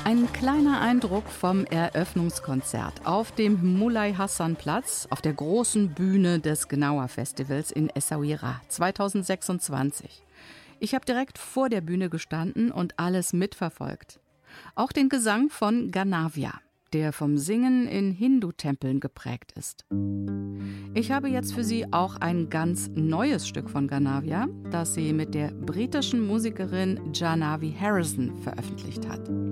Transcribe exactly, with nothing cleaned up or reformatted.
Ein kleiner Eindruck vom Eröffnungskonzert auf dem Mulay Hassan Platz auf der großen Bühne des Gnawa Festivals in Essaouira zweitausendsechsundzwanzig. Ich habe direkt vor der Bühne gestanden und alles mitverfolgt. Auch den Gesang von Ganavia, der vom Singen in Hindu-Tempeln geprägt ist. Ich habe jetzt für Sie auch ein ganz neues Stück von Ganavia, das sie mit der britischen Musikerin Janavi Harrison veröffentlicht hat.